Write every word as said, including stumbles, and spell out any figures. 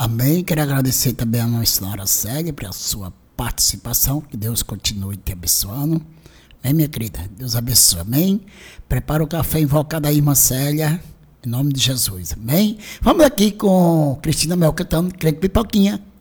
Amém. Quero agradecer também a nossa senhora Célia pela sua participação. Que Deus continue te abençoando. Amém, minha querida? Deus abençoe. Amém. Prepara o café invocado aí, irmã Célia. Em nome de Jesus. Amém. Vamos aqui com Cristina Mel cantando Crente Pipoquinha.